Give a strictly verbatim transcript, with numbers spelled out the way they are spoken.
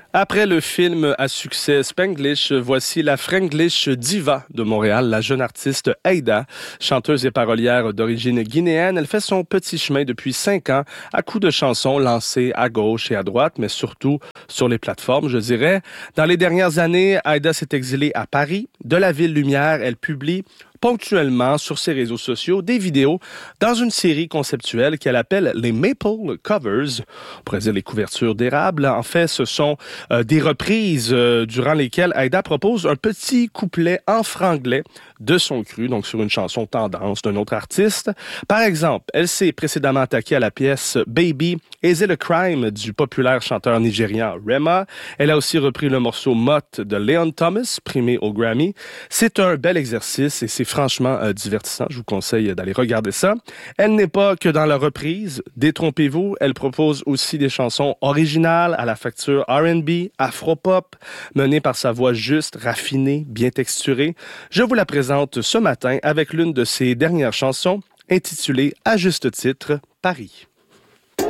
Après le film à succès Spanglish, voici la Franglish diva de Montréal, la jeune artiste Aïda, chanteuse et parolière d'origine guinéenne. Elle fait son petit chemin depuis cinq ans à coups de chansons lancées à gauche et à droite, mais surtout sur les plateformes, je dirais. Dans les dernières années, Aïda s'est exilée à Paris. De la Ville Lumière, elle publie ponctuellement sur ses réseaux sociaux des vidéos dans une série conceptuelle qu'elle appelle les Maple Covers, on pourrait dire les couvertures d'érable. En fait, ce sont euh, des reprises euh, durant lesquelles Aïda propose un petit couplet en franglais de son cru, donc sur une chanson tendance d'un autre artiste. Par exemple, elle s'est précédemment attaquée à la pièce Baby, Is It a Crime du populaire chanteur nigérian Rema. Elle a aussi repris le morceau Mott de Leon Thomas, primé au Grammy. C'est un bel exercice et c'est franchement euh, divertissant. Je vous conseille d'aller regarder ça. Elle n'est pas que dans la reprise. Détrompez-vous, elle propose aussi des chansons originales à la facture R and B, afro-pop, menées par sa voix juste, raffinée, bien texturée. Je vous la présente ce matin avec l'une de ses dernières chansons, intitulée à juste titre « Paris ».